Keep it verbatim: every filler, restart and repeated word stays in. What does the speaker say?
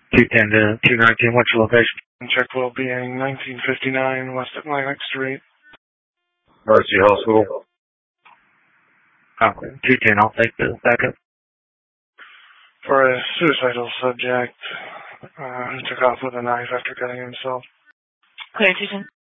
two ten to two nineteen, what's your location? Check will be in nineteen fifty-nine West Atlantic Street. Mercy Hospital. Okay, two ten, I'll take the backup. For a suicidal subject, uh, who took off with a knife after cutting himself. Clear, two ten.